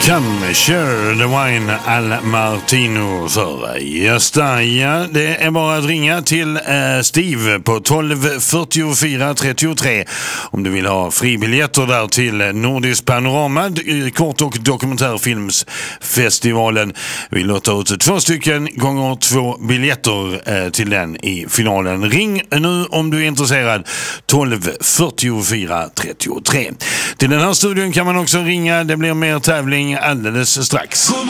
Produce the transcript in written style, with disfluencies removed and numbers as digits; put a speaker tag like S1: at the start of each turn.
S1: Come share the wine al Martino för Gösta. Ja, det är bara att ringa till Steve på 12 44 33 om du vill ha fribiljetter där till Nordisk Panorama, kort- och dokumentärfilmsfestivalen. Vi låter ut 2 stycken gånger 2 biljetter till den i finalen. Ring nu om du är intresserad, 12 44 33. Till den här studion kan man också ringa, det blir mer tävling alldeles strax.